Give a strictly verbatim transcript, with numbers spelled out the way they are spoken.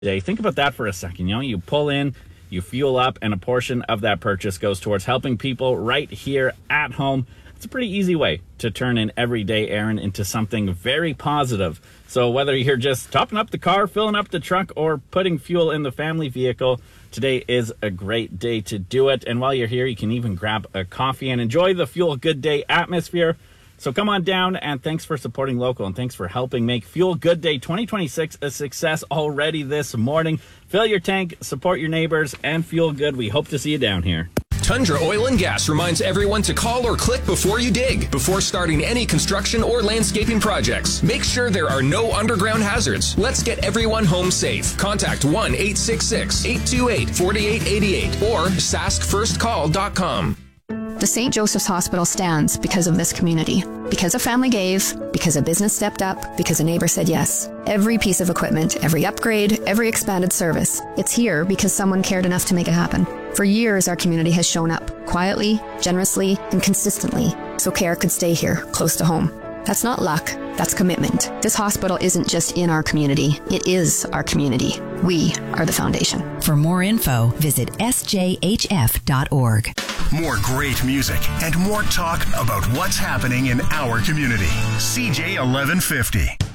today. Think about that for a second. You know, you pull in, you fuel up, and a portion of that purchase goes towards helping people right here at home. It's a pretty easy way to turn an everyday errand into something very positive. So whether you're just topping up the car, filling up the truck, or putting fuel in the family vehicle, today is a great day to do it. And while you're here, you can even grab a coffee and enjoy the Fuel Good Day atmosphere. So come on down, and thanks for supporting local, and thanks for helping make Fuel Good Day twenty twenty-six a success already this morning. Fill your tank, support your neighbors, and fuel good. We hope to see you down here. Tundra Oil and Gas reminds everyone to call or click before you dig, before starting any construction or landscaping projects. Make sure there are no underground hazards. Let's get everyone home safe. Contact one eight six six, eight two eight, four eight eight eight or sask first call dot com. The Saint Joseph's Hospital stands because of this community. Because a family gave, because a business stepped up, because a neighbor said yes. Every piece of equipment, every upgrade, every expanded service. It's here because someone cared enough to make it happen. For years, our community has shown up, quietly, generously, and consistently, so care could stay here, close to home. That's not luck, that's commitment. This hospital isn't just in our community, it is our community. We are the foundation. For more info, visit S J H F dot org. More great music and more talk about what's happening in our community. C J eleven fifty.